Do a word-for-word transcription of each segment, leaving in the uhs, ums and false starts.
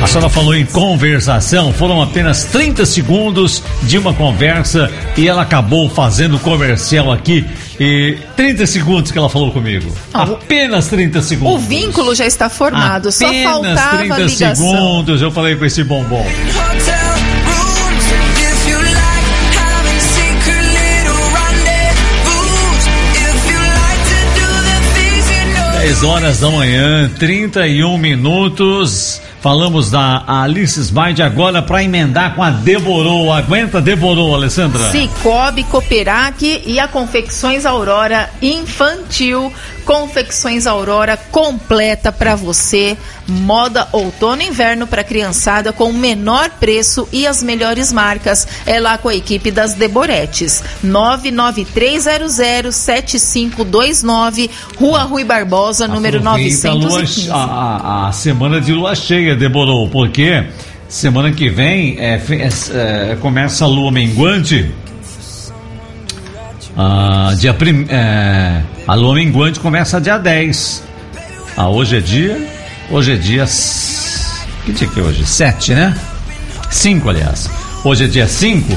senhora falou em conversação, foram apenas trinta segundos de uma conversa e ela acabou fazendo comercial aqui. E trinta segundos que ela falou comigo. Ah, apenas trinta segundos. O vínculo já está formado, apenas só faltava trinta a ligação. segundos eu falei com esse bombom. dez horas da manhã, trinta e um minutos. Falamos da Alice Smite agora para emendar com a Deborou. Aguenta, Deborou, Alessandra. Cicobi, Cooperac e a Confecções Aurora Infantil. Confecções Aurora completa para você. Moda outono e inverno para criançada com o menor preço e as melhores marcas. É lá com a equipe das Deboretes. nove nove três zero zero sete cinco dois nove, Rua Rui Barbosa, número Aproveita novecentos e quinze. A, lua, a, a semana de lua cheia, Deborou, porque semana que vem é, é, é, começa a lua minguante. Ah, dia prim, é, a lua minguante começa dia dez. Ah, hoje é dia. Hoje é dia. Que dia que é hoje? sete, né? cinco, aliás. Hoje é dia cinco.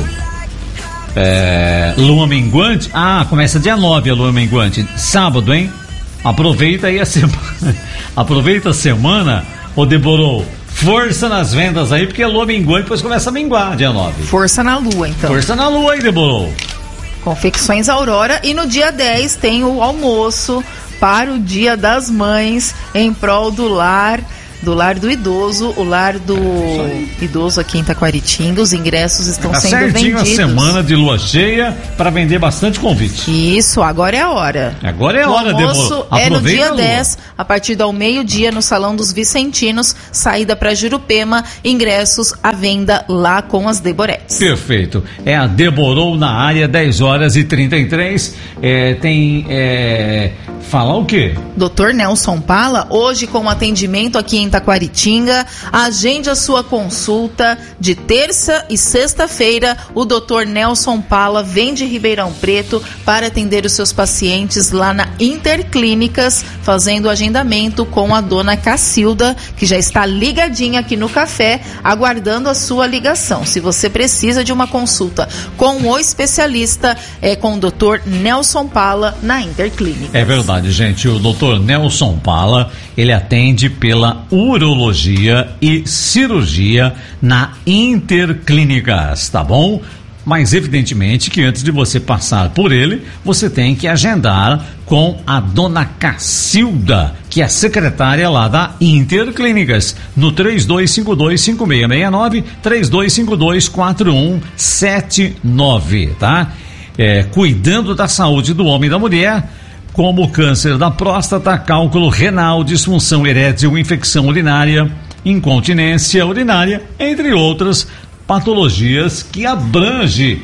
É, lua minguante. Ah, começa dia nove a lua minguante. Sábado, hein? Aproveita aí a semana. Aproveita a semana, ô Deborou. Força nas vendas aí, porque a lua minguante depois começa a minguar, dia nove. Força na lua, então. Força na lua aí, Deborou. Confecções Aurora. E no dia dez tem o almoço para o Dia das Mães em prol do lar, do lar do idoso, o lar do idoso aqui em Itaquaritinga. Os ingressos estão tá sendo certinho vendidos. A semana de lua cheia para vender bastante convite. Isso, agora é a hora. Agora é a o hora, almoço é no dia a dez, a partir do meio-dia, no Salão dos Vicentinos, saída para Jurupema, ingressos à venda lá com as Deboretes. Perfeito. É a Deborou na área, dez horas e trinta e três. É, tem. É, falar o quê? doutor Nelson Pala, hoje com atendimento aqui em Itaquaritinga. Agende a sua consulta de terça e sexta-feira. O doutor Nelson Pala vem de Ribeirão Preto para atender os seus pacientes lá na Interclínicas, fazendo o agendamento com a dona Cacilda, que já está ligadinha aqui no café, aguardando a sua ligação. Se você precisa de uma consulta com o especialista, é com o doutor Nelson Pala na Interclínicas. É verdade, gente. O doutor Nelson Pala, ele atende pela urologia e cirurgia na Interclínicas, tá bom? Mas evidentemente que antes de você passar por ele, você tem que agendar com a dona Cacilda, que é secretária lá da Interclínicas, no três dois cinco dois, cinco seis seis nove, três dois cinco dois, quatro um sete nove, tá? É, cuidando da saúde do homem e da mulher, como câncer da próstata, cálculo renal, disfunção erétil, infecção urinária, incontinência urinária, entre outras patologias que abrange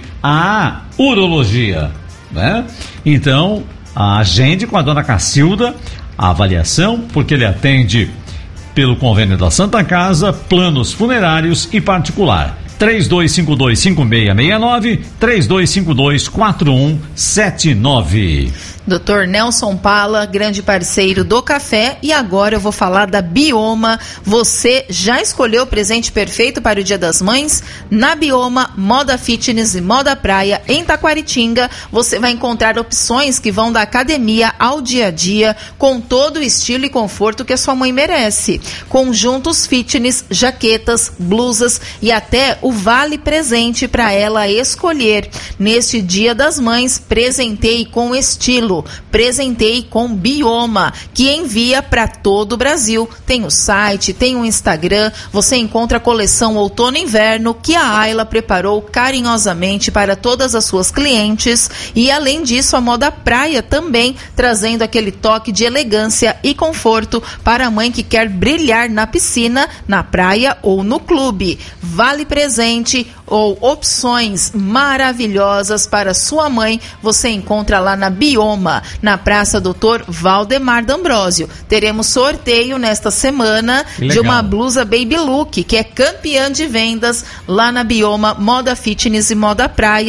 a urologia, né? Então, agende com a dona Cacilda a avaliação, porque ele atende pelo convênio da Santa Casa, planos funerários e particular. três dois cinco dois, cinco seis seis nove, três dois cinco dois, quatro um sete nove. doutor Nelson Pala, grande parceiro do café. E agora eu vou falar da Bioma. Você já escolheu o presente perfeito para o Dia das Mães? Na Bioma, moda fitness e moda praia em Taquaritinga, você vai encontrar opções que vão da academia ao dia a dia, com todo o estilo e conforto que a sua mãe merece. Conjuntos fitness, jaquetas, blusas e até o vale presente para ela escolher. Neste Dia das Mães, presenteie com estilo. Presentei com Bioma, que envia para todo o Brasil. Tem o site, tem o Instagram, você encontra a coleção outono e inverno que a Ayla preparou carinhosamente para todas as suas clientes. E além disso, a moda praia também, trazendo aquele toque de elegância e conforto para a mãe que quer brilhar na piscina, na praia ou no clube. Vale presente ou opções maravilhosas para sua mãe, você encontra lá na Bioma, na Praça doutor Valdemar D'Ambrosio. Teremos sorteio nesta semana de uma blusa Baby Look, que é campeã de vendas lá na Bioma, moda fitness e moda praia.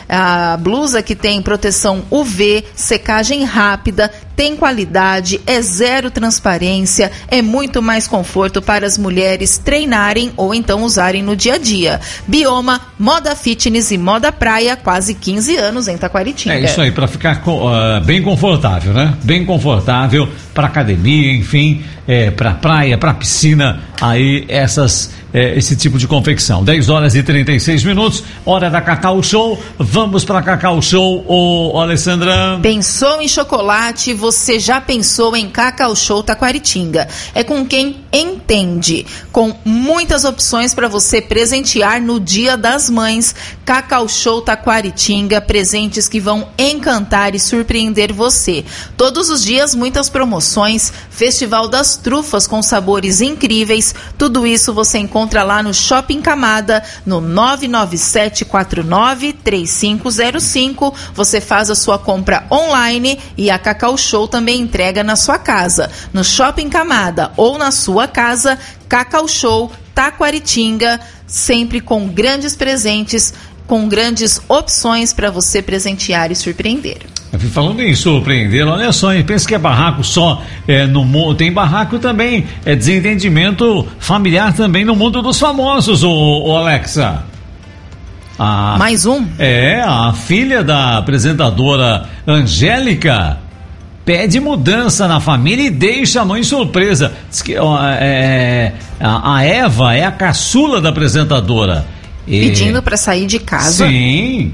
A blusa que tem proteção U V, secagem rápida, tem qualidade, é zero transparência, é muito mais conforto para as mulheres treinarem ou então usarem no dia a dia. Bioma, moda fitness e moda praia, quase quinze anos em Taquaritinga. É isso aí, para ficar uh, bem confortável, né? Bem confortável para academia, enfim, é, para praia, para piscina, aí essas é, esse tipo de confecção. dez horas e trinta e seis minutos, hora da Cacau Show. Vamos para Cacau Show, ô Alessandra. Pensou em chocolate? Você já pensou em Cacau Show Taquaritinga? É com quem entende, com muitas opções para você presentear no Dia das Mães. Cacau Show Taquaritinga, presentes que vão encantar e surpreender você. Todos os dias muitas promoções, Festival das Trufas com sabores incríveis, tudo isso você encontra lá no Shopping Camada, no nove nove sete quatro nove três cinco zero cinco. Você faz a sua compra online e a Cacau Show também entrega na sua casa. No Shopping Camada ou na sua casa, Cacau Show Taquaritinga, sempre com grandes presentes, com grandes opções para você presentear e surpreender. Falando em surpreender, olha só, pensa que é barraco só é, no mundo, tem barraco também, é desentendimento familiar também no mundo dos famosos, ô, ô Alexa. A, Mais um? É, a filha da apresentadora Angélica pede mudança na família e deixa a mãe surpresa. Diz que ó, é, a, a Eva é a caçula da apresentadora. Pedindo para sair de casa? Sim.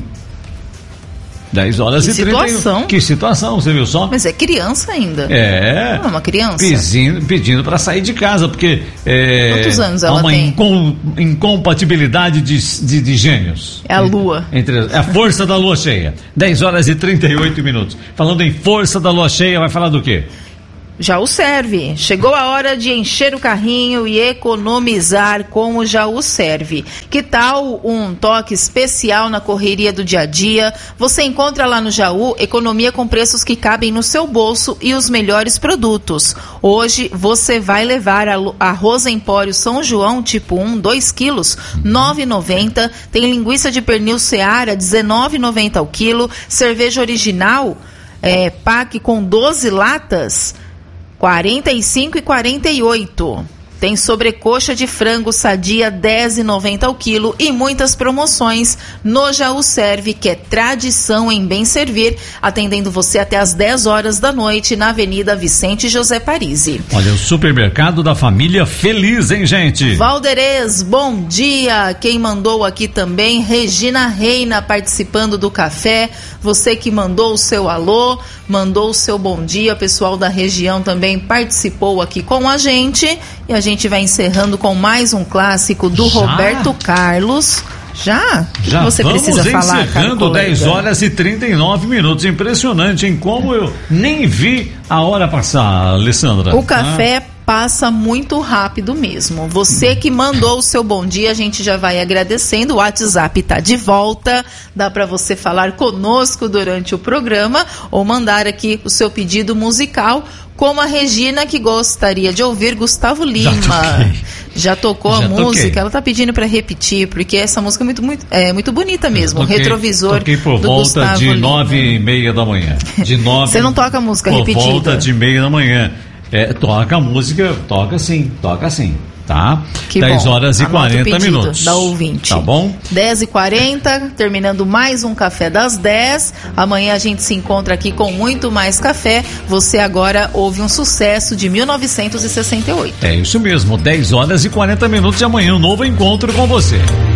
dez horas que e trinta. Situação. Que situação, você viu só? Mas é criança ainda. É. Não é uma criança. Pedindo, pedindo para sair de casa, porque é, quantos anos ela há uma tem? Incom, incompatibilidade de, de, de gênios. É a lua. Entre, é a força da lua cheia. dez horas e trinta e oito minutos. Falando em força da lua cheia, vai falar do quê? Jaú Serve. Chegou a hora de encher o carrinho e economizar com o Jaú Serve. Que tal um toque especial na correria do dia a dia? Você encontra lá no Jaú economia com preços que cabem no seu bolso e os melhores produtos. Hoje você vai levar arroz Empório São João tipo um, dois quilos, nove reais e noventa centavos. Tem linguiça de pernil Seara, dezenove reais e noventa centavos ao quilo. Cerveja original, é, pack com doze latas, quarenta e cinco e quarenta e oito. Tem sobrecoxa de frango sadia, dez reais e noventa centavos ao quilo e muitas promoções no Jaú Serve, que é tradição em bem servir, atendendo você até às dez horas da noite na Avenida Vicente José Parisi. Olha, o supermercado da família feliz, hein, gente? Valderez, bom dia. Quem mandou aqui também, Regina Reina, participando do café. Você que mandou o seu alô, mandou o seu bom dia, pessoal da região também participou aqui com a gente. E a gente vai encerrando com mais um clássico do Já? Roberto Carlos. Já? O que Já você vamos precisa falar, encerrando dez horas e trinta e nove minutos. Impressionante, em como eu nem vi a hora passar, Alessandra. O café ah. passa muito rápido mesmo. Você que mandou o seu bom dia, a gente já vai agradecendo. O WhatsApp está de volta. Dá para você falar conosco durante o programa ou mandar aqui o seu pedido musical, como a Regina, que gostaria de ouvir Gustavo Lima. Já, Já tocou Já a música, toquei. Ela tá pedindo para repetir, porque essa música é muito, muito, é muito bonita mesmo. Toquei, Retrovisor toquei por do volta Gustavo de Lima. nove e meia da manhã. De nove, Você não toca a música por repetida? Por volta de meia da manhã. É, toca a música, toca sim, toca sim. Tá? Que dez bom. horas e quarenta minutos. Da ouvinte. Tá bom? dez e quarenta, terminando mais um Café das dez. Amanhã a gente se encontra aqui com muito mais café. Você agora ouve um sucesso de mil novecentos e sessenta e oito. É isso mesmo, dez horas e quarenta minutos e amanhã um novo encontro com você.